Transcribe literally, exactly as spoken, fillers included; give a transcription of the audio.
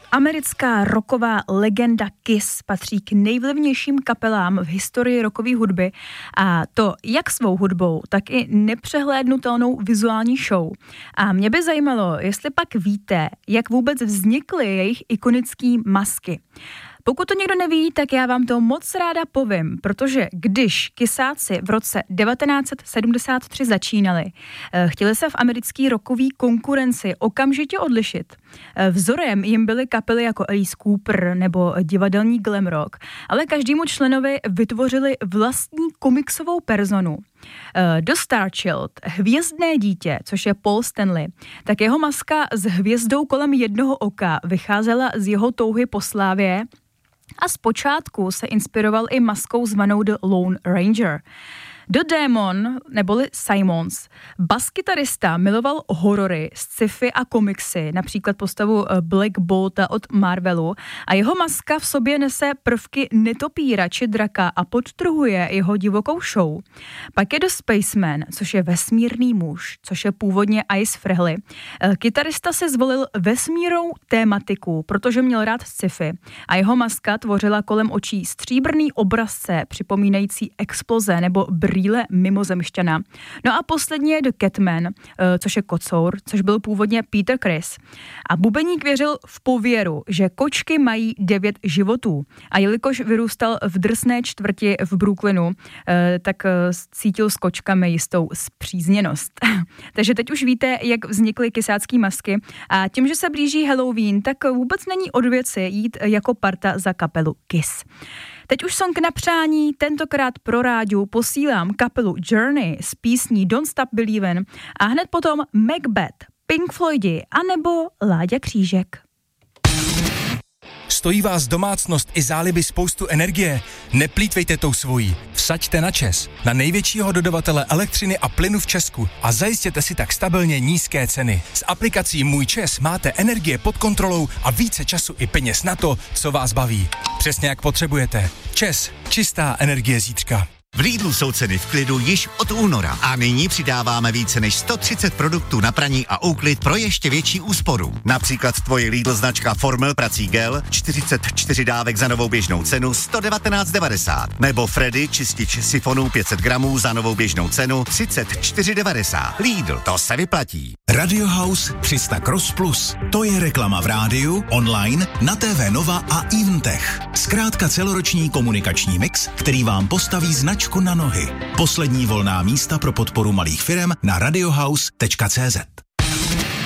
Americká rocková legenda Kiss patří k nejvlivnějším kapelám v historii rockové hudby a to jak svou hudbou, tak i nepřehlédnutelnou vizuální show. A mě by zajímalo, jestli pak víte, jak vůbec vznikly jejich ikonické masky. Pokud to někdo neví, tak já vám to moc ráda povím, protože když Kissáci v roce devatenáct set sedmdesát tři začínali, chtěli se v americké rockové konkurenci okamžitě odlišit. Vzorem jim byly kapely jako Alice Cooper nebo divadelní glam rock, ale každému členovi vytvořili vlastní komiksovou personu. Do Starchild, hvězdné dítě, což je Paul Stanley, tak jeho maska s hvězdou kolem jednoho oka vycházela z jeho touhy po slávě a zpočátku se inspiroval i maskou zvanou The Lone Ranger. The Demon, neboli Simons, baskytarista, miloval horory, sci-fi a komiksy, například postavu Black Bolta od Marvelu, a jeho maska v sobě nese prvky netopíra či draka a podtrhuje jeho divokou show. Pak je The Spaceman, což je vesmírný muž, což je původně Ice Frehley. Kytarista si zvolil vesmírnou tématiku, protože měl rád sci-fi a jeho maska tvořila kolem očí stříbrný obrazce připomínající exploze nebo brýle mimozemšťana. No a poslední je The Catman, což je kocour, což byl původně Peter Criss. A bubeník věřil v pověru, že kočky mají devět životů. A jelikož vyrůstal v drsné čtvrti v Brooklynu, tak cítil s kočkami jistou spřízněnost. Takže teď už víte, jak vznikly kysácký masky a tím, že se blíží Halloween, tak vůbec není od věci jít jako parta za kapelu Kiss. Teď už song na přání, tentokrát pro rádiu posílám kapelu Journey s písní Don't Stop Believin' a hned potom Macbeth, Pink Floydi anebo Láďa Křížek. Stojí vás domácnost i záliby spoustu energie? Neplýtvejte tou svojí. Vsaďte na ČEZ, na největšího dodavatele elektřiny a plynu v Česku a zajistěte si tak stabilně nízké ceny. S aplikací Můj ČEZ máte energie pod kontrolou a více času i peněz na to, co vás baví. Přesně jak potřebujete. ČEZ, čistá energie zítřka. V Lidlu jsou ceny v klidu již od února a nyní přidáváme více než sto třicet produktů na praní a úklid pro ještě větší úsporu. Například tvoje Lidl značka Formel prací gel, čtyřicet čtyři dávek za novou běžnou cenu sto devatenáct devadesát. Nebo Freddy čistič sifonů pět set gramů za novou běžnou cenu třicet čtyři devadesát. Lidl, to se vyplatí. Radio House tři sta Cross Plus. To je reklama v rádiu, online, na T V Nova a Eventech. Zkrátka celoroční komunikační mix, který vám postaví značku na nohy. Poslední volná místa pro podporu malých firem na radiohouse tečka cé zet.